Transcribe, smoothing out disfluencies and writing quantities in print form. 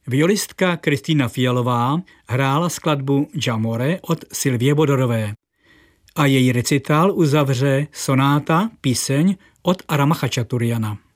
Violistka Kristýna Fialová hrála skladbu J'amore od Sylvie Bodorové a její recital uzavře sonáta, píseň od Arama Chačaturiana.